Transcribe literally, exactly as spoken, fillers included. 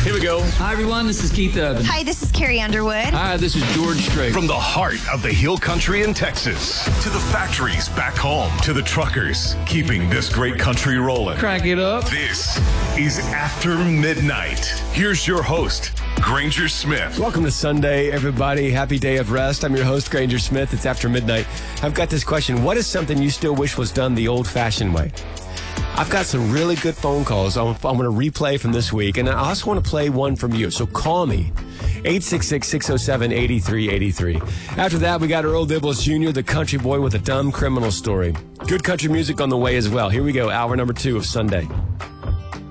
Here we go. Hi, everyone. This is Keith Urban. Hi, this is Carrie Underwood. Hi, this is George Strait. From the heart of the hill country in Texas to the factories back home to the truckers keeping this great country rolling. Crank it up. This is After Midnight. Here's your host, Granger Smith. Welcome to Sunday, everybody. Happy day of rest. I'm your host, Granger Smith. It's After Midnight. I've got this question. What is something you still wish was done the old-fashioned way? I've got some really good phone calls I'm, I'm going to replay from this week, and I also want to play one from you. So call me, eight six six, six oh seven, eight three eight three. After that, we got Earl Dibbles Junior, the country boy with a dumb criminal story. Good country music on the way as well. Here we go, hour number two of Sunday.